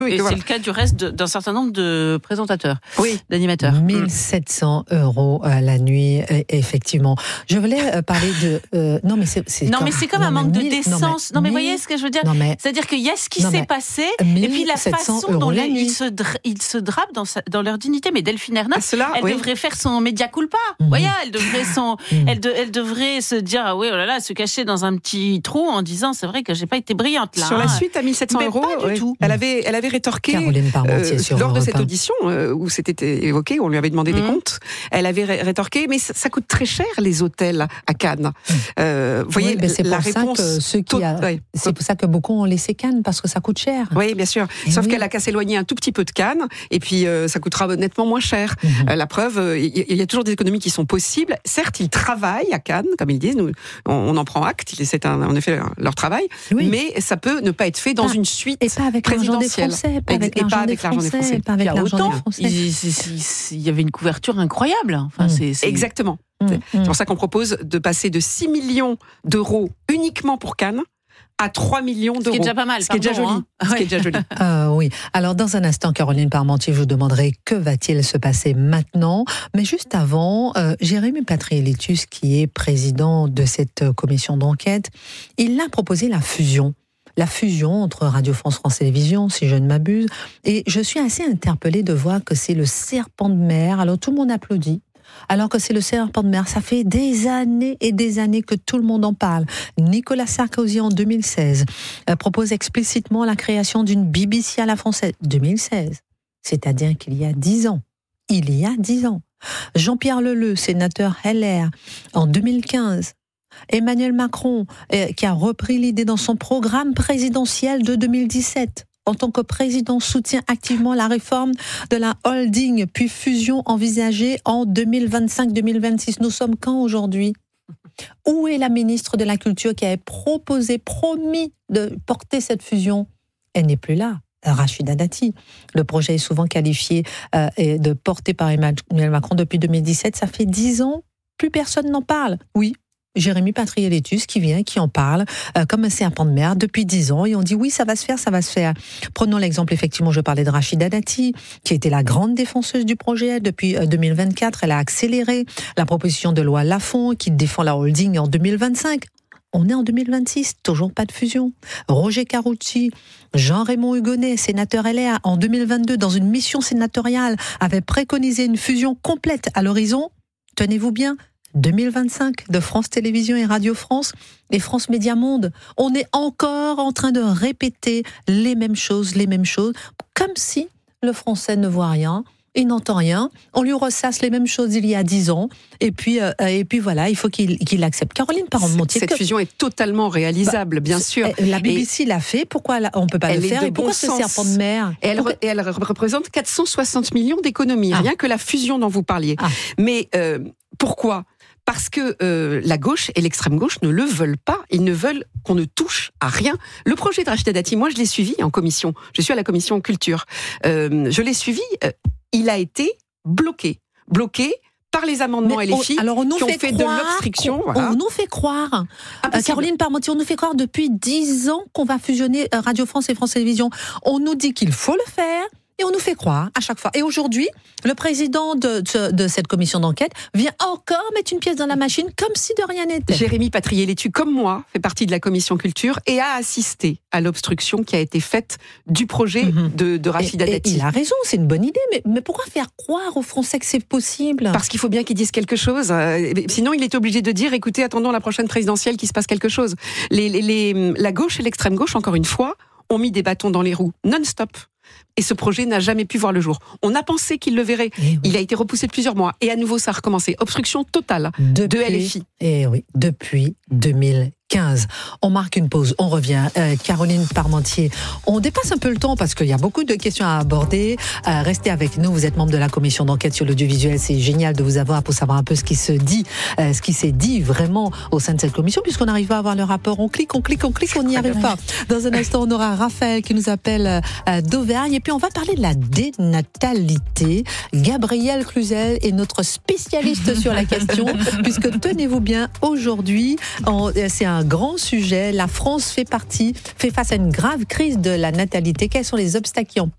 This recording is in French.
Et voilà. c'est le cas du reste d'un certain nombre de présentateurs, d'animateurs. 1 700 € la nuit, effectivement. Je voulais parler de... Non, mais c'est comme un manque de décence. Non, mais voyez ce que je veux dire. C'est-à-dire qu'il y a ce qui s'est passé, et puis la façon dont ils se drapent dans leur dignité. Mais Delphine Ernotte, elle devrait faire son média culpa. Voyez, elle devrait se dire, ah oui, oh là là, se cacher dans un petit trou en disant, c'est vrai que j'ai pas été brillante là. Sur la suite à 1 700 €, pas du tout. Elle avait rétorqué lors de cette audition où c'était évoqué, on lui avait demandé des comptes. Elle avait rétorqué, mais ça coûte très cher les hôtels à Cannes. Voyez, la réponse. C'est pour ça que beaucoup ont laissé Cannes parce que ça coûte cher. Oui, bien sûr. Sauf qu'elle a qu'à s'éloigner un tout petit peu de Cannes, et puis ça coûtera nettement moins cher. La preuve, il y a toujours des économies qui sont possibles. Certes, ils travaillent à Cannes, comme ils disent. Nous, on en prend acte. C'est en effet leur travail. Mais ça peut ne pas être fait dans une suite et pas avec l'argent des Français, pas avec l'argent des Français. Il y avait une couverture incroyable. Enfin, Exactement. C'est pour ça qu'on propose de passer de 6 millions d'euros uniquement pour Cannes à 3 millions d'euros. Ce qui est déjà pas mal. Ce qui est déjà joli. Ce qui est déjà joli. Oui. Alors, dans un instant, Caroline Parmentier, je vous demanderai que va-t-il se passer maintenant. Mais juste avant, Jérémy Patriélitus, qui est président de cette commission d'enquête, il a proposé la fusion entre Radio France, France Télévisions, si je ne m'abuse. Et je suis assez interpellée de voir que c'est le serpent de mer. Alors, tout le monde applaudit. Alors que c'est le serpent de mer, ça fait des années et des années que tout le monde en parle. Nicolas Sarkozy, en 2016, propose explicitement la création d'une BBC à la française. 2016, c'est-à-dire qu'il y a 10 ans. Il y a 10 ans. Jean-Pierre Leleu, sénateur LR, en 2015. Emmanuel Macron, qui a repris l'idée dans son programme présidentiel de 2017. En tant que président, soutient activement la réforme de la holding, puis fusion envisagée en 2025-2026. Nous sommes quand aujourd'hui ? Où est la ministre de la Culture qui avait promis de porter cette fusion ? Elle n'est plus là. Rachida Dati. Le projet est souvent qualifié de porté par Emmanuel Macron depuis 2017. Ça fait 10 ans, plus personne n'en parle. Oui. Jérémy Patriélitus qui en parle comme un serpent de mer depuis 10 ans et on dit oui, ça va se faire. Prenons l'exemple, effectivement, je parlais de Rachida Dati, qui était la grande défenseuse du projet depuis 2024. Elle a accéléré la proposition de loi Lafont qui défend la holding en 2025. On est en 2026, toujours pas de fusion. Roger Carucci, Jean-Raymond Hugonet, sénateur LR, en 2022, dans une mission sénatoriale, avait préconisé une fusion complète à l'horizon, tenez-vous bien, 2025 de France Télévisions et Radio France et France Média Monde. On est encore en train de répéter les mêmes choses, comme si le Français ne voit rien, il n'entend rien, on lui ressasse les mêmes choses il y a 10 ans, et puis voilà, il faut qu'il accepte. Caroline Parmentier. Cette fusion est totalement réalisable, bien sûr. La BBC l'a fait, pourquoi on ne peut pas le faire, et pourquoi ce serpent de mer ? Et elle représente 460 millions d'économies, rien que la fusion dont vous parliez. Mais pourquoi ? Parce que la gauche et l'extrême gauche ne le veulent pas. Ils ne veulent qu'on ne touche à rien. Le projet de Rachida Dati, moi je l'ai suivi en commission. Je suis à la commission culture. Je l'ai suivi. Il a été bloqué par les amendements LFI qui ont fait de l'obstruction. On nous fait croire, Caroline Parmentier, on nous fait croire depuis 10 ans qu'on va fusionner Radio France et France Télévisions. On nous dit qu'il faut le faire. Et on nous fait croire à chaque fois. Et aujourd'hui, le président de cette commission d'enquête vient encore mettre une pièce dans la machine comme si de rien n'était. Jérémy Patriélitus, comme moi, fait partie de la commission culture et a assisté à l'obstruction qui a été faite du projet de Rachida Dati. Il a raison, c'est une bonne idée. Mais pourquoi faire croire aux Français que c'est possible ? Parce qu'il faut bien qu'ils disent quelque chose. Sinon, il est obligé de dire, écoutez, attendons la prochaine présidentielle qu'il se passe quelque chose. La gauche et l'extrême gauche, encore une fois, ont mis des bâtons dans les roues non-stop. Et ce projet n'a jamais pu voir le jour. On a pensé qu'il le verrait. Il a été repoussé de plusieurs mois. Et à nouveau, ça a recommencé. Obstruction totale de LFI. Et oui, depuis 2015. On marque une pause, on revient. Caroline Parmentier, on dépasse un peu le temps parce qu'il y a beaucoup de questions à aborder. Restez avec nous, vous êtes membre de la commission d'enquête sur l'audiovisuel. C'est génial de vous avoir pour savoir un peu ce qui se dit, ce qui s'est dit vraiment au sein de cette commission, puisqu'on n'arrive pas à avoir le rapport. On clique, on n'y arrive pas. Dans un instant, on aura Raphaël qui nous appelle d'Auvergne. Et puis, on va parler de la dénatalité. Gabriel Cluzel est notre spécialiste sur la question, puisque tenez-vous bien, aujourd'hui, c'est un grand sujet. La France fait face à une grave crise de la natalité. Quels sont les obstacles qui empêchent